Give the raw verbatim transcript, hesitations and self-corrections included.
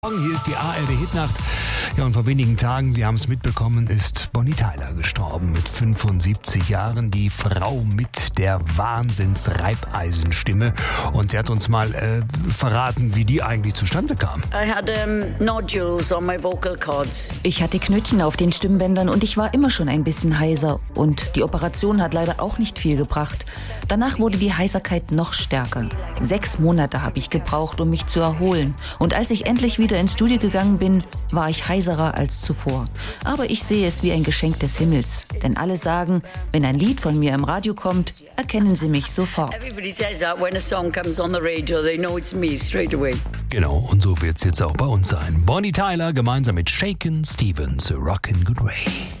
Hier ist die A R D-Hitnacht. Ja, und vor wenigen Tagen, Sie haben es mitbekommen, ist Bonnie Tyler gestorben mit fünfundsiebzig Jahren. Die Frau mit der Wahnsinns-Reibeisenstimme. Und sie hat uns mal äh, verraten, wie die eigentlich zustande kam. I had um, nodules on my vocal cords. Ich hatte Knötchen auf den Stimmbändern und ich war immer schon ein bisschen heiser. Und die Operation hat leider auch nicht viel gebracht. Danach wurde die Heiserkeit noch stärker. Sechs Monate habe ich gebraucht, um mich zu erholen. Und als ich endlich wieder ins Studio gegangen bin, war ich heiserer als zuvor. Aber ich sehe es wie ein Geschenk des Himmels. Denn alle sagen, wenn ein Lied von mir im Radio kommt, erkennen sie mich sofort. Everybody says that when a song comes on the radio, they know it's me straight away. Genau, und so wird es jetzt auch bei uns sein. Bonnie Tyler gemeinsam mit Shakin' Stevens, Rockin' Good Way.